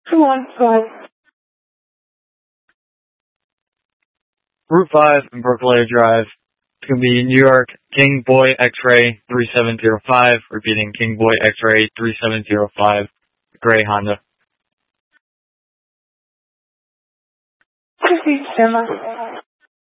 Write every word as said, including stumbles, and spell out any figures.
two one five. Route five and Brookleigh Drive. It's going to be New York, King Boy X-Ray three seven zero five. Repeating, King Boy X-Ray three seven zero five. Gray Honda. fifty, stand by.